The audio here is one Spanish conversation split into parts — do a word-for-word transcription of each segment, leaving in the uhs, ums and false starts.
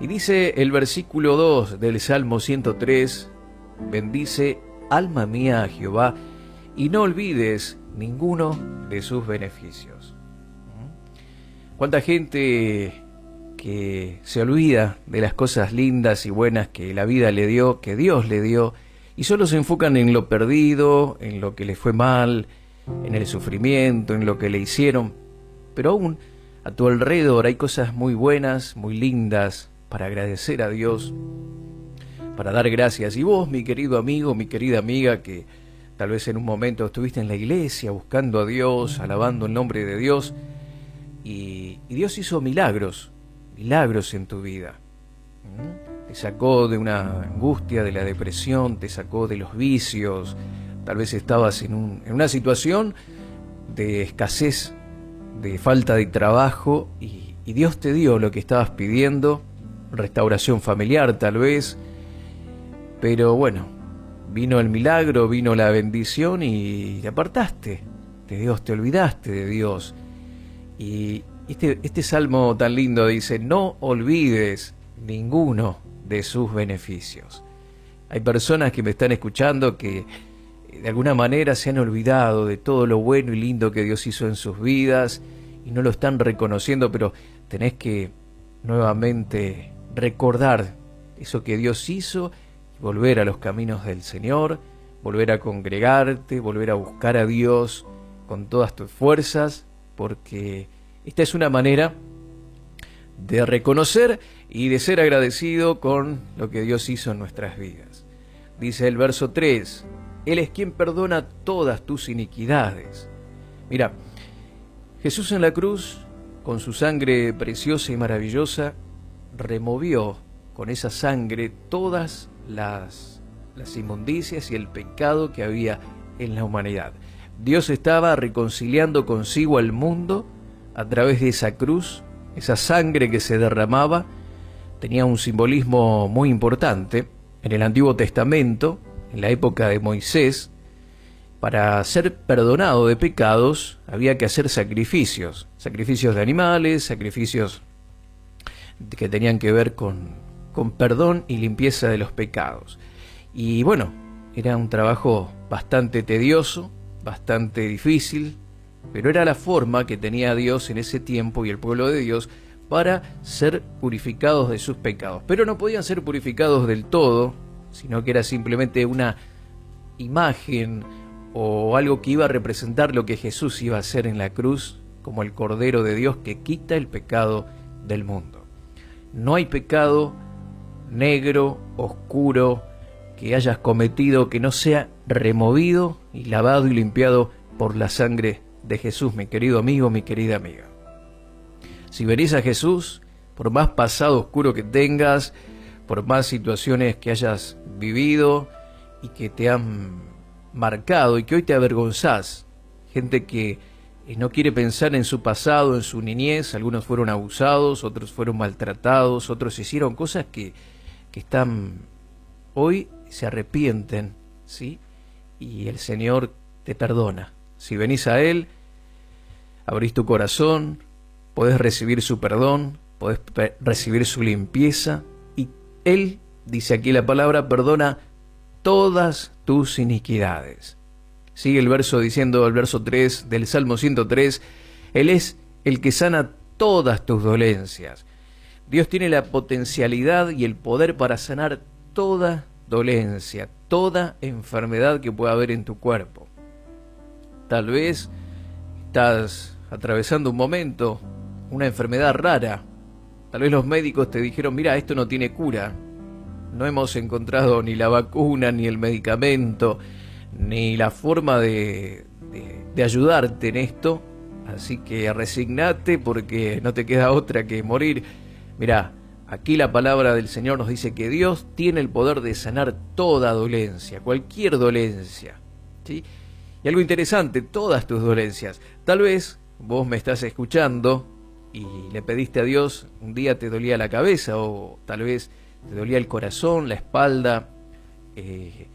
Y dice el versículo dos del Salmo ciento tres, bendice, alma mía, a Jehová, y no olvides ninguno de sus beneficios. ¿Cuánta gente que se olvida de las cosas lindas y buenas que la vida le dio, que Dios le dio, y solo se enfocan en lo perdido, en lo que le fue mal, en el sufrimiento, en lo que le hicieron? Pero aún a tu alrededor hay cosas muy buenas, muy lindas, para agradecer a Dios, para dar gracias. Y vos, mi querido amigo, mi querida amiga, que tal vez en un momento estuviste en la iglesia buscando a Dios, alabando el nombre de Dios, y, y Dios hizo milagros, milagros en tu vida. ¿Mm? Te sacó de una angustia, de la depresión, te sacó de los vicios. Tal vez estabas en, un, en una situación de escasez, de falta de trabajo, y, y Dios te dio lo que estabas pidiendo, restauración familiar tal vez, pero bueno, vino el milagro, vino la bendición y te apartaste de Dios, te olvidaste de Dios. Y este, este salmo tan lindo dice, no olvides ninguno de sus beneficios. Hay personas que me están escuchando que de alguna manera se han olvidado de todo lo bueno y lindo que Dios hizo en sus vidas y no lo están reconociendo, pero tenés que nuevamente recordar eso que Dios hizo y volver a los caminos del Señor, volver a congregarte, volver a buscar a Dios con todas tus fuerzas, porque esta es una manera de reconocer y de ser agradecido con lo que Dios hizo en nuestras vidas. Dice el verso tres, Él es quien perdona todas tus iniquidades. Mira, Jesús en la cruz, con su sangre preciosa y maravillosa, removió con esa sangre todas las, las inmundicias y el pecado que había en la humanidad. Dios estaba reconciliando consigo al mundo a través de esa cruz. Esa sangre que se derramaba tenía un simbolismo muy importante. En el Antiguo Testamento, en la época de Moisés, para ser perdonado de pecados había que hacer sacrificios, sacrificios de animales, sacrificios que tenían que ver con, con perdón y limpieza de los pecados. Y bueno, era un trabajo bastante tedioso, bastante difícil, pero era la forma que tenía Dios en ese tiempo y el pueblo de Dios para ser purificados de sus pecados. Pero no podían ser purificados del todo, sino que era simplemente una imagen o algo que iba a representar lo que Jesús iba a hacer en la cruz, como el Cordero de Dios que quita el pecado del mundo. No hay pecado negro, oscuro, que hayas cometido que no sea removido y lavado y limpiado por la sangre de Jesús, mi querido amigo, mi querida amiga. Si venís a Jesús, por más pasado oscuro que tengas, por más situaciones que hayas vivido y que te han marcado y que hoy te avergonzás, gente que no quiere pensar en su pasado, en su niñez, algunos fueron abusados, otros fueron maltratados, otros hicieron cosas que, que están hoy, se arrepienten, ¿sí? Y el Señor te perdona. Si venís a Él, abrís tu corazón, podés recibir su perdón, podés recibir su limpieza, y Él, dice aquí la palabra, perdona todas tus iniquidades. Sigue el verso diciendo, el verso tres del Salmo ciento tres, Él es el que sana todas tus dolencias. Dios tiene la potencialidad y el poder para sanar toda dolencia, toda enfermedad que pueda haber en tu cuerpo. Tal vez estás atravesando un momento, una enfermedad rara. Tal vez los médicos te dijeron, mira, esto no tiene cura. No hemos encontrado ni la vacuna, ni el medicamento, ni la forma de, de, de ayudarte en esto. Así que resignate porque no te queda otra que morir. Mirá, aquí la palabra del Señor nos dice que Dios tiene el poder de sanar toda dolencia, cualquier dolencia, ¿sí? Y algo interesante, todas tus dolencias. Tal vez vos me estás escuchando y le pediste a Dios, un día te dolía la cabeza o tal vez te dolía el corazón, la espalda. Eh,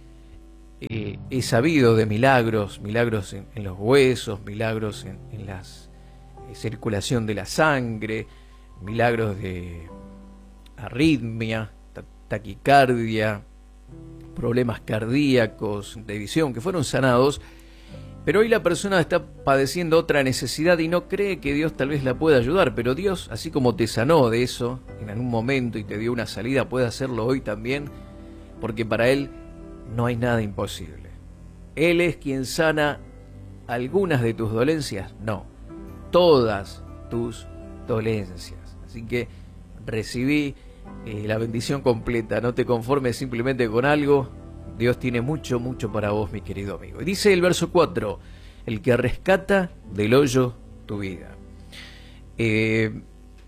eh, he sabido de milagros, milagros en, en los huesos, milagros en, en la eh, circulación de la sangre, milagros de, arritmia, taquicardia, problemas cardíacos, de visión, que fueron sanados, pero hoy la persona está padeciendo otra necesidad y no cree que Dios tal vez la pueda ayudar, pero Dios, así como te sanó de eso en algún momento y te dio una salida, puede hacerlo hoy también, porque para Él no hay nada imposible. Él es quien sana algunas de tus dolencias, no, todas tus dolencias. Así que recibí eh, la bendición completa, no te conformes simplemente con algo. Dios tiene mucho, mucho para vos, mi querido amigo. Y dice el verso cuatro, el que rescata del hoyo tu vida. Eh,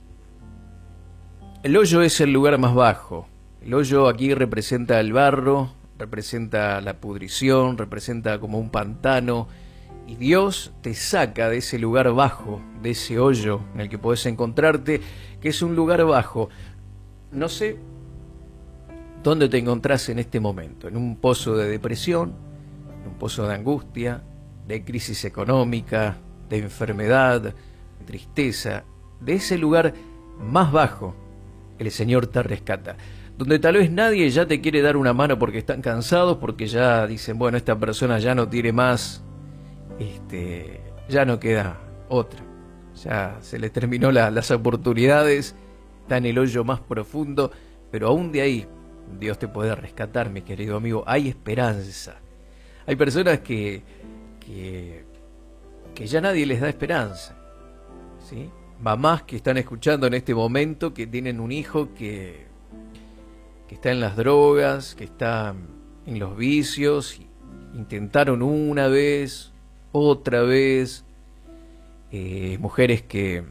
el hoyo es el lugar más bajo. El hoyo aquí representa el barro, representa la pudrición, representa como un pantano. Y Dios te saca de ese lugar bajo, de ese hoyo en el que podés encontrarte, que es un lugar bajo. No sé dónde te encontrás en este momento, en un pozo de depresión, en un pozo de angustia, de crisis económica, de enfermedad, de tristeza. De ese lugar más bajo, el Señor te rescata. Donde tal vez nadie ya te quiere dar una mano porque están cansados, porque ya dicen, bueno, esta persona ya no tiene más, este, ya no queda otra. Ya se le terminó la, las oportunidades, está en el hoyo más profundo, pero aún de ahí Dios te puede rescatar, mi querido amigo. Hay esperanza. Hay personas que, que, que ya nadie les da esperanza, ¿sí? Mamás que están escuchando en este momento, que tienen un hijo que, que está en las drogas, que está en los vicios, intentaron una vez, otra vez, eh, mujeres que,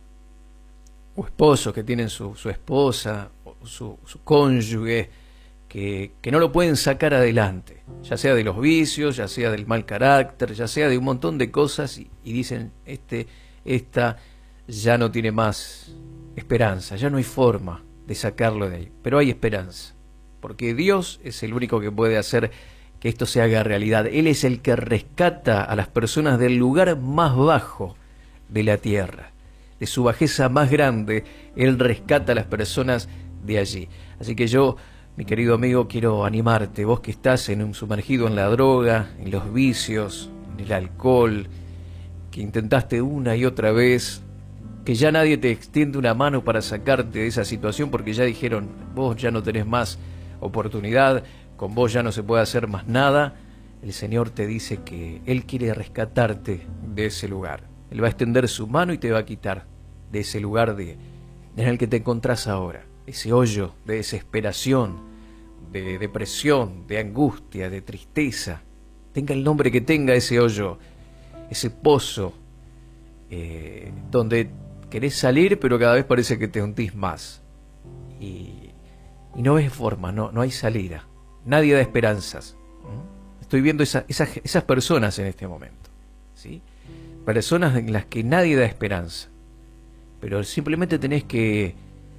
o esposos que tienen su, su esposa, o su, su cónyuge, que, que no lo pueden sacar adelante, ya sea de los vicios, ya sea del mal carácter, ya sea de un montón de cosas, y, y dicen, este, esta ya no tiene más esperanza, ya no hay forma de sacarlo de ahí, pero hay esperanza, porque Dios es el único que puede hacer que esto se haga realidad. Él es el que rescata a las personas del lugar más bajo de la tierra, de su bajeza más grande. Él rescata a las personas de allí. Así que yo, mi querido amigo, quiero animarte, vos que estás en un sumergido en la droga, en los vicios, en el alcohol, que intentaste una y otra vez, que ya nadie te extiende una mano para sacarte de esa situación porque ya dijeron, vos ya no tenés más oportunidad, con vos ya no se puede hacer más nada. El Señor te dice que Él quiere rescatarte de ese lugar. Él va a extender su mano y te va a quitar de ese lugar de, en el que te encontrás ahora, ese hoyo de desesperación, de depresión, de angustia, de tristeza. Tenga el nombre que tenga ese hoyo, ese pozo, eh, donde querés salir pero cada vez parece que te hundís más. Y, y no ves forma, no, no hay salida. Nadie da esperanzas. Estoy viendo esa, esas, esas personas en este momento, ¿sí? Personas en las que nadie da esperanza. Pero simplemente tenés que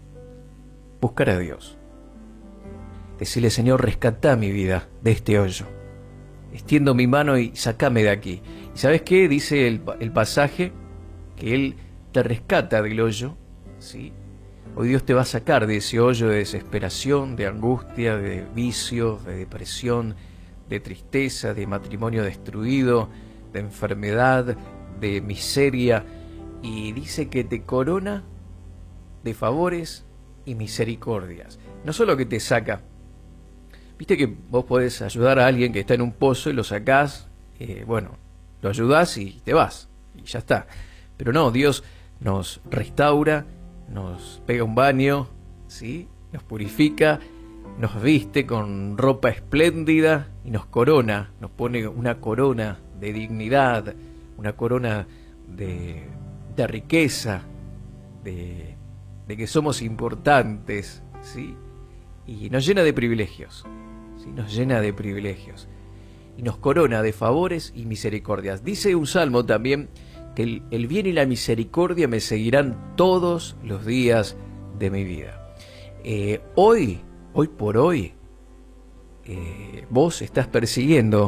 buscar a Dios. Decirle, Señor, rescatá mi vida de este hoyo. Extiendo mi mano y sacame de aquí. ¿Y sabes qué? Dice el, el pasaje que Él te rescata del hoyo, ¿sí? Hoy Dios te va a sacar de ese hoyo de desesperación, de angustia, de vicio, de depresión, de tristeza, de matrimonio destruido, de enfermedad, de miseria, y dice que te corona de favores y misericordias. No solo que te saca, viste que vos podés ayudar a alguien que está en un pozo y lo sacás, eh, bueno, lo ayudás y te vas, y ya está. Pero no, Dios nos restaura, nos pega un baño, ¿sí? Nos purifica, nos viste con ropa espléndida y nos corona, nos pone una corona de dignidad, una corona de, de riqueza, de, de que somos importantes, ¿sí? Y nos llena de privilegios, ¿sí? Nos llena de privilegios y nos corona de favores y misericordias. Dice un salmo también que el, el bien y la misericordia me seguirán todos los días de mi vida. Eh, hoy, hoy por hoy, eh, vos estás persiguiendo